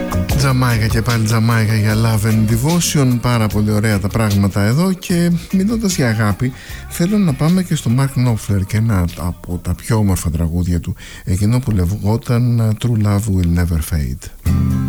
Τζαμάικα και πάλι Τζαμάικα για Love and Devotion. Πάρα πολύ ωραία τα πράγματα εδώ. Και μιλώντας για αγάπη, θέλω να πάμε και στο Mark Knopfler και ένα από τα πιο όμορφα τραγούδια του, εκείνο που λεγόταν True Love Will Never Fade.